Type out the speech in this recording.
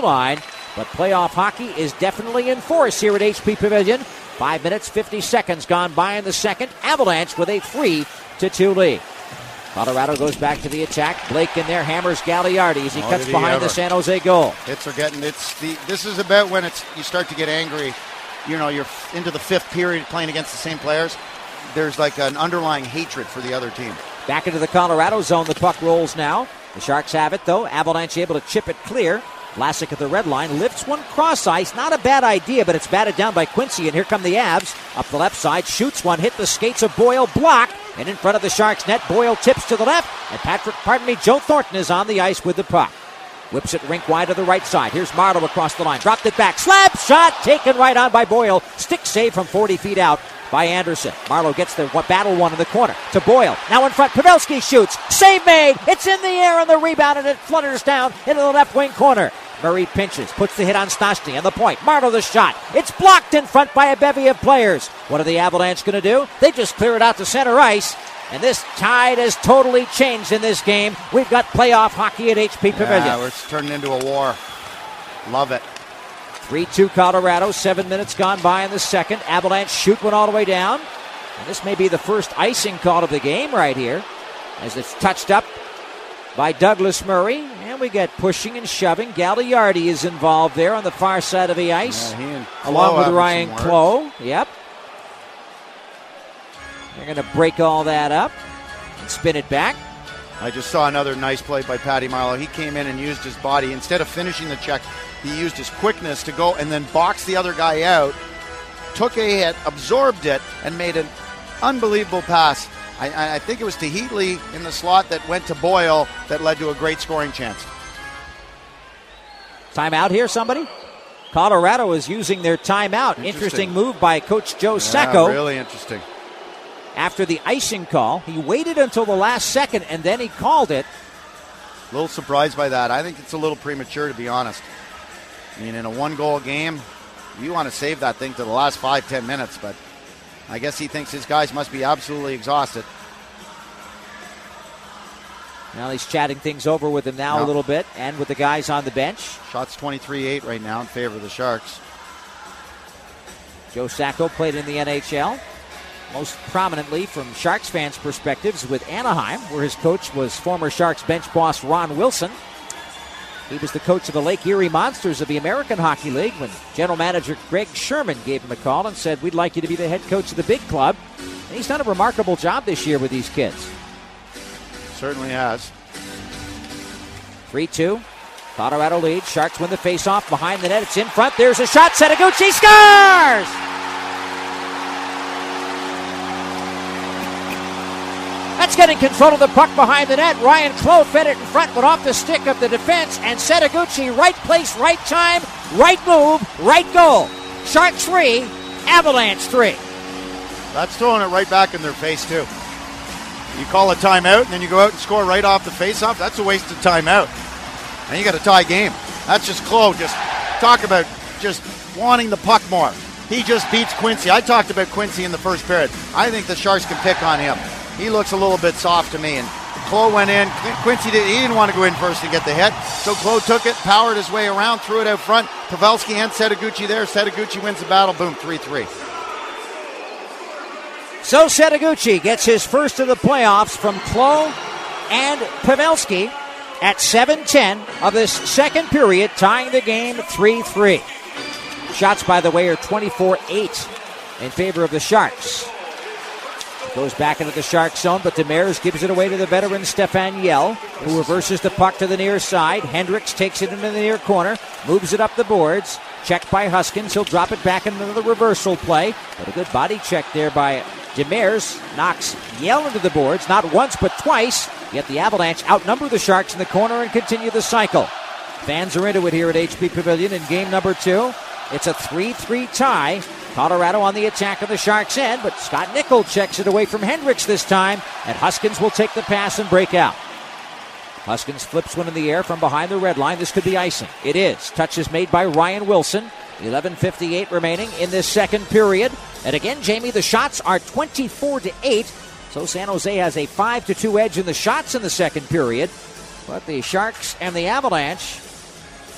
line. But playoff hockey is definitely in force here at HP Pavilion. 5 minutes, 50 seconds gone by in the second. Avalanche with a 3-2 lead. Colorado goes back to the attack. Blake in there hammers Gagliardi as he cuts behind the San Jose goal. This is about when you start to get angry. You know, you're into the fifth period playing against the same players. There's like an underlying hatred for the other team. Back into the Colorado zone. The puck rolls now. The Sharks have it, though. Avalanche able to chip it clear. Vlasic at the red line lifts one cross ice. Not a bad idea, but it's batted down by Quincy. And here come the Avs. Up the left side, shoots one, hit the skates of Boyle, block. And in front of the Sharks net, Boyle tips to the left. And Joe Thornton is on the ice with the puck. Whips it rink wide to the right side. Here's Marlowe across the line. Dropped it back. Slap shot taken right on by Boyle. Stick save from 40 feet out by Anderson. Marlowe gets the battle one in the corner to Boyle. Now in front, Pavelski shoots. Save made. It's in the air on the rebound and it flutters down into the left wing corner. Murray pinches, puts the hit on Stastny on the point. Marlowe the shot. It's blocked in front by a bevy of players. What are the Avalanche going to do? They just clear it out to center ice. And this tide has totally changed in this game. We've got playoff hockey at HP Pavilion. Yeah, it's turning into a war. Love it. 3-2 Colorado. 7 minutes gone by in the second. Avalanche shoot one all the way down. And this may be the first icing call of the game right here, as it's touched up by Douglas Murray. And we get pushing and shoving. Gagliardi is involved there on the far side of the ice, along with Ryan Clough. Yep. They're going to break all that up and spin it back. I just saw another nice play by Patty Marleau. He came in and used his body. Instead of finishing the check, he used his quickness to go and then box the other guy out, took a hit, absorbed it, and made an unbelievable pass. I think it was to Heatley in the slot that went to Boyle that led to a great scoring chance. Timeout here, somebody? Colorado is using their timeout. Interesting move by Coach Joe Sacco. Really interesting. After the icing call, he waited until the last second, and then he called it. A little surprised by that. I think it's a little premature, to be honest. I mean, in a one-goal game, you want to save that thing to the last 5-10 minutes, but I guess he thinks his guys must be absolutely exhausted. Well, he's chatting things over with him now a little bit, and with the guys on the bench. Shots 23-8 right now in favor of the Sharks. Joe Sacco played in the NHL. Most prominently from Sharks fans' perspectives with Anaheim, where his coach was former Sharks bench boss Ron Wilson. He was the coach of the Lake Erie Monsters of the American Hockey League when general manager Greg Sherman gave him a call and said, "We'd like you to be the head coach of the big club." And he's done a remarkable job this year with these kids. Certainly has. 3-2. Colorado lead. Sharks win the faceoff behind the net. It's in front. There's a shot. Setaguchi scores! That's getting control of the puck behind the net. Ryan Clough fed it in front, went off the stick of the defense, and Setaguchi, right place, right time, right move, right goal. Sharks 3, Avalanche 3. That's throwing it right back in their face, too. You call a timeout, and then you go out and score right off the faceoff. That's a wasted timeout. And you got a tie game. That's just Clough. Just talk about just wanting the puck more. He just beats Quincy. I talked about Quincy in the first period. I think the Sharks can pick on him. He looks a little bit soft to me, and Clough went in. Quincy didn't want to go in first and get the hit, so Clough took it, powered his way around, threw it out front. Pavelski and Setaguchi there. Setaguchi wins the battle. Boom, 3-3. So Setaguchi gets his first of the playoffs from Clough and Pavelski at 7:10 of this second period, tying the game 3-3. Shots, by the way, are 24-8 in favor of the Sharks. Goes back into the Shark zone, but Demers gives it away to the veteran Stefan Yell, who reverses the puck to the near side. Hendricks takes it into the near corner, moves it up the boards. Checked by Huskins. He'll drop it back into the reversal play. But a good body check there by Demers. Knocks Yell into the boards, not once but twice. Yet the Avalanche outnumber the Sharks in the corner and continue the cycle. Fans are into it here at HP Pavilion in game number 2. It's a 3-3 tie. Colorado on the attack of the Sharks' end, but Scott Nichol checks it away from Hendricks this time, and Huskins will take the pass and break out. Huskins flips one in the air from behind the red line. This could be icing. It is. Touch is made by Ryan Wilson. 11:58 remaining in this second period. And again, Jamie, the shots are 24-8. So San Jose has a 5-2 edge in the shots in the second period. But the Sharks and the Avalanche